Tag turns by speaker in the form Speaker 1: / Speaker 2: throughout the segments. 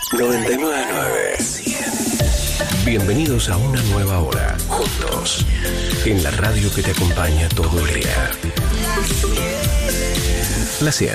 Speaker 1: 99.9. Bienvenidos a una nueva hora, juntos, en la radio que te acompaña todo el día. La 100.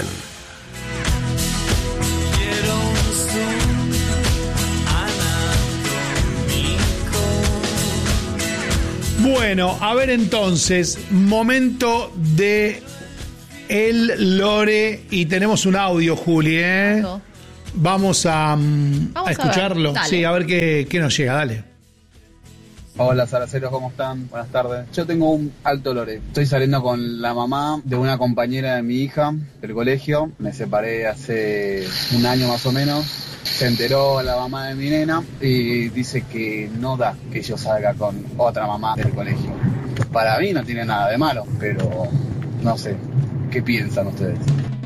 Speaker 2: Bueno, a ver entonces, momento de el lore y tenemos un audio, Juli, ¿eh? Vamos a escucharlo. Sí, a ver qué nos llega, dale.
Speaker 3: Hola zaraceros, ¿cómo están? Buenas tardes. Yo tengo un alto lore. Estoy saliendo con la mamá de una compañera de mi hija del colegio. Me separé hace un año más o menos. Se enteró la mamá de mi nena y dice que no da que yo salga con otra mamá del colegio. Para mí no tiene nada de malo, pero no sé, ¿qué piensan ustedes?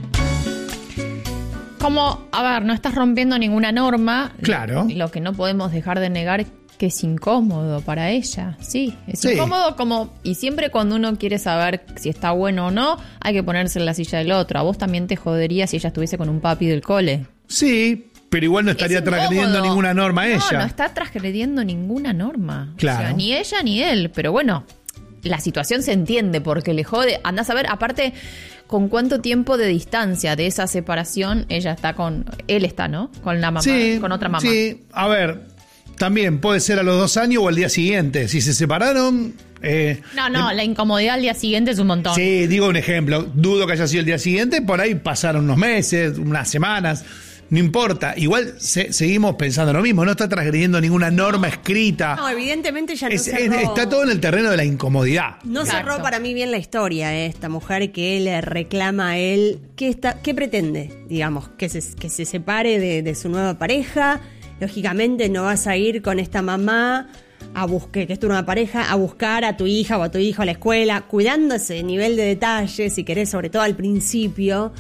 Speaker 4: Como, a ver, no estás rompiendo ninguna norma.
Speaker 2: Claro.
Speaker 4: Lo que no podemos dejar de negar es que es incómodo para ella. Sí, es incómodo como... Y siempre cuando uno quiere saber si está bueno o no, hay que ponerse en la silla del otro. A vos también te jodería si ella estuviese con un papi del cole.
Speaker 2: Sí, pero igual no estaría transgrediendo ninguna norma ella.
Speaker 4: No está transgrediendo ninguna norma.
Speaker 2: Claro.
Speaker 4: O sea, ni ella ni él. Pero bueno, la situación se entiende porque le jode. Andás a ver, aparte, ¿con cuánto tiempo de distancia de esa separación ella está con... Él está, ¿no? Con la mamá,
Speaker 2: Sí,
Speaker 4: con otra mamá.
Speaker 2: Sí, a ver, también puede ser a los 2 años o al día siguiente. Si se separaron...
Speaker 4: la incomodidad al día siguiente es un montón.
Speaker 2: Sí, digo un ejemplo. Dudo que haya sido el día siguiente. Por ahí pasaron unos meses, unas semanas... No importa, igual seguimos pensando lo mismo, no está transgrediendo ninguna norma escrita.
Speaker 5: No, evidentemente ya no cerró.
Speaker 2: Está todo en el terreno de la incomodidad.
Speaker 5: No cerró para mí bien la historia, esta mujer que le reclama a él. ¿Qué pretende? Digamos, que se separe de su nueva pareja. Lógicamente no vas a ir con esta mamá que es tu nueva pareja, a buscar a tu hija o a tu hijo a la escuela, cuidando ese nivel de detalle, si querés, sobre todo al principio.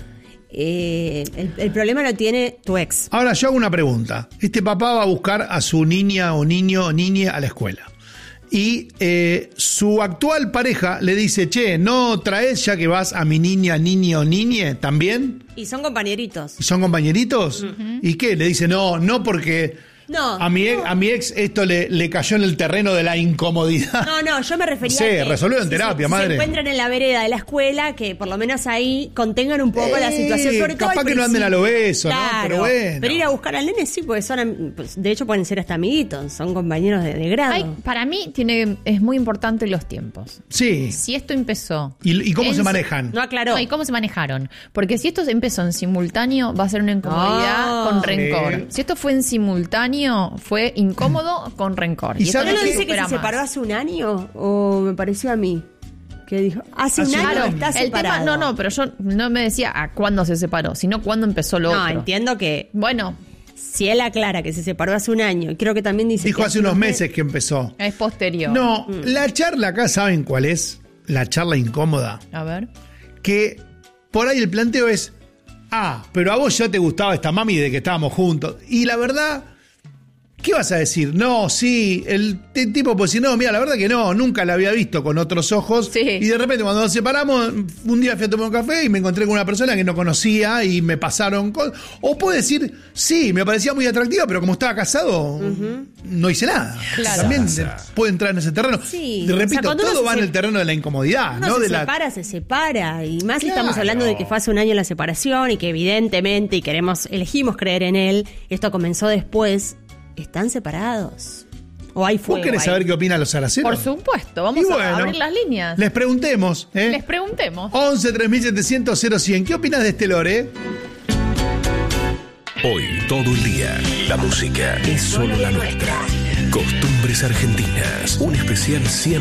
Speaker 5: El problema lo tiene tu ex.
Speaker 2: Ahora yo hago una pregunta. Este papá va a buscar a su niña o niño o niña a la escuela. Y su actual pareja le dice, che, ¿no traes ya que vas a mi niña, niño o niñe también?
Speaker 5: Y son compañeritos.
Speaker 2: ¿Y son compañeritos?
Speaker 5: Uh-huh.
Speaker 2: ¿Y qué? Le dice, no porque...
Speaker 5: No,
Speaker 2: a mi ex esto le cayó en el terreno de la incomodidad.
Speaker 5: No, yo me refería
Speaker 2: a que
Speaker 5: resolverlo
Speaker 2: en terapia, madre.
Speaker 5: Se encuentran en la vereda de la escuela, que por lo menos ahí contengan un poco la situación, sobre todo
Speaker 2: capaz que no anden a lo beso,
Speaker 5: claro,
Speaker 2: ¿no? Pero bueno.
Speaker 5: Pero ir a buscar al nene sí, porque de hecho pueden ser hasta amiguitos, son compañeros de grado.
Speaker 4: Para mí es muy importante los tiempos.
Speaker 2: Sí.
Speaker 4: Si esto empezó...
Speaker 2: ¿Y cómo se manejan?
Speaker 5: No aclaró.
Speaker 4: ¿Y cómo se manejaron? Porque si esto empezó en simultáneo, va a ser una incomodidad con rencor. Si esto fue en simultáneo, fue incómodo con rencor.
Speaker 5: ¿Y no lo dice que se separó hace un año? ¿O me pareció a mí? Que dijo, hace un año está separado.
Speaker 4: El tema, pero yo no me decía a cuándo se separó, sino cuándo empezó lo otro.
Speaker 5: No, entiendo que...
Speaker 4: Bueno...
Speaker 5: Si él aclara que se separó hace un año, y creo que también dice...
Speaker 2: Dijo hace unos meses que empezó.
Speaker 4: Es posterior.
Speaker 2: No, la charla acá, ¿saben cuál es? La charla incómoda.
Speaker 4: A ver.
Speaker 2: Que por ahí el planteo es, pero a vos ya te gustaba esta mami de que estábamos juntos. Y la verdad... ¿Qué vas a decir? No, sí, el tipo puede decir, no, mira, la verdad que no, nunca la había visto con otros ojos.
Speaker 4: Sí.
Speaker 2: Y de repente cuando nos separamos, un día fui a tomar un café y me encontré con una persona que no conocía y me pasaron cosas. O puede decir, sí, me parecía muy atractiva, pero como estaba casado, no hice nada.
Speaker 4: Claro.
Speaker 2: También puede entrar en ese terreno.
Speaker 5: Sí.
Speaker 2: Repito, todo va en el terreno de la incomodidad.
Speaker 5: No se separa. Y más si estamos hablando de que fue hace un año la separación y que evidentemente, y elegimos creer en él, esto comenzó después. Están separados. ¿O hay fuego?
Speaker 2: ¿Vos querés saber qué opinan los zaraceros?
Speaker 4: Por supuesto, vamos a abrir las líneas.
Speaker 2: Les preguntemos. 11 3700 0100. ¿Qué opinas de este lore?
Speaker 1: Hoy, todo el día, la música es solo la nuestra. Costumbres argentinas. Un especial 100